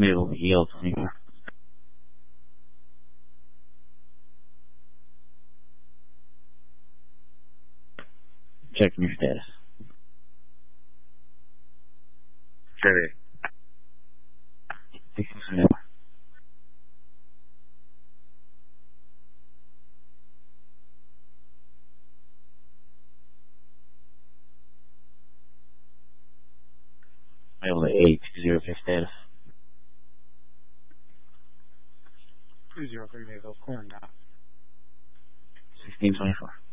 Middle, yield 24. Checking your status. Steady. 16 Middle 820 fixed status. 203 Naval, clearing now. 1624.